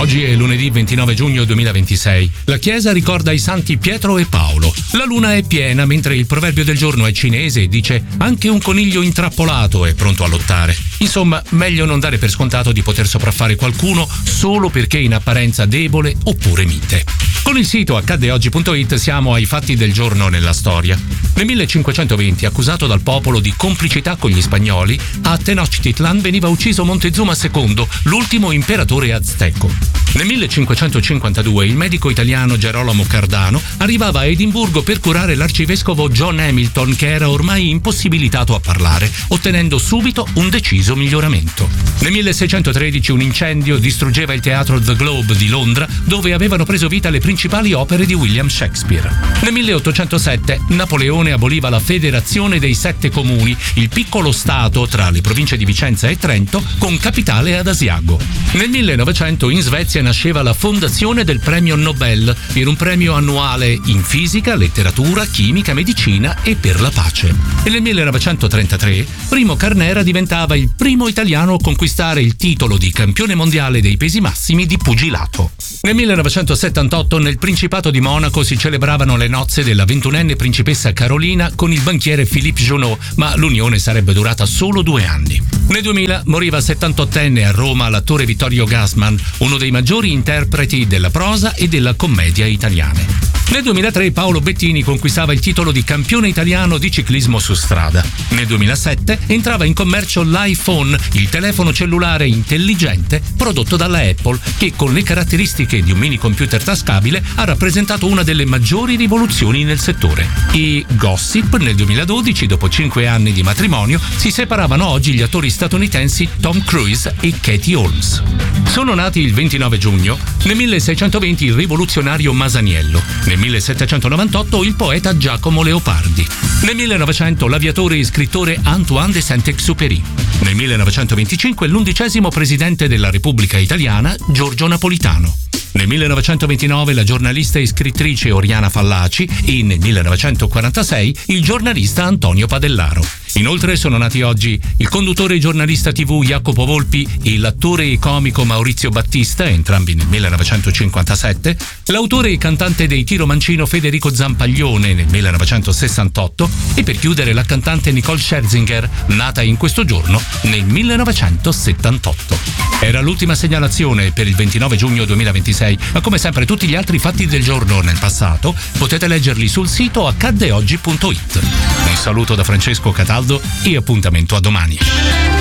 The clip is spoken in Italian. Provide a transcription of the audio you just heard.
Oggi è lunedì 29 giugno 2026. La Chiesa ricorda i santi Pietro e Paolo. La luna è piena, mentre il proverbio del giorno è cinese e dice anche un coniglio intrappolato è pronto a lottare. Insomma, meglio non dare per scontato di poter sopraffare qualcuno solo perché in apparenza debole oppure mite. Con il sito accaddeoggi.it siamo ai fatti del giorno nella storia. Nel 1520, accusato dal popolo di complicità con gli spagnoli, a Tenochtitlan veniva ucciso Montezuma II, l'ultimo imperatore azteco. Nel 1552 il medico italiano Gerolamo Cardano arrivava a Edimburgo per curare l'arcivescovo John Hamilton, che era ormai impossibilitato a parlare, ottenendo subito un deciso miglioramento. Nel 1613 un incendio distruggeva il teatro The Globe di Londra, dove avevano preso vita le principali opere di William Shakespeare. Nel 1807 Napoleone aboliva la Federazione dei 7 comuni, il piccolo stato tra le province di Vicenza e Trento, con capitale ad Asiago. Nel 1900 in Svezia nasceva la fondazione del premio Nobel, era un premio annuale in fisica, letteratura, chimica, medicina e per la pace. E nel 1933 Primo Carnera diventava il primo italiano a conquistare il titolo di campione mondiale dei pesi massimi di pugilato. Nel 1978 nel Principato di Monaco si celebravano le nozze della 21enne principessa Carolina con il banchiere Philippe Junot, ma l'unione sarebbe durata solo 2 anni. Nel 2000 moriva 78enne a Roma l'attore Vittorio Gassman, uno dei maggiori interpreti della prosa e della commedia italiane. Nel 2003 Paolo Bettini conquistava il titolo di campione italiano di ciclismo su strada. Nel 2007 entrava in commercio l'iPhone, il telefono cellulare intelligente prodotto dalla Apple, che con le caratteristiche di un mini computer tascabile ha rappresentato una delle maggiori rivoluzioni nel settore. I Gossip nel 2012, dopo 5 anni di matrimonio, si separavano oggi gli attori statunitensi Tom Cruise e Katie Holmes. Sono nati il 29 giugno, nel 1620 il rivoluzionario Masaniello, nel 1798 il poeta Giacomo Leopardi, nel 1900 l'aviatore e scrittore Antoine de Saint-Exupéry, nel 1925 l'11° presidente della Repubblica Italiana Giorgio Napolitano, nel 1929 la giornalista e scrittrice Oriana Fallaci e nel 1946 il giornalista Antonio Padellaro. Inoltre sono nati oggi il conduttore e giornalista TV Jacopo Volpi e l'attore e comico Maurizio Battista, entrambi nel 1957, l'autore e cantante dei Tiro Mancino Federico Zampaglione nel 1968 e per chiudere la cantante Nicole Scherzinger, nata in questo giorno nel 1978. Era l'ultima segnalazione per il 29 giugno 2026, ma come sempre tutti gli altri fatti del giorno nel passato potete leggerli sul sito accaddeoggi.it. Un saluto da Francesco Cataldo e appuntamento a domani.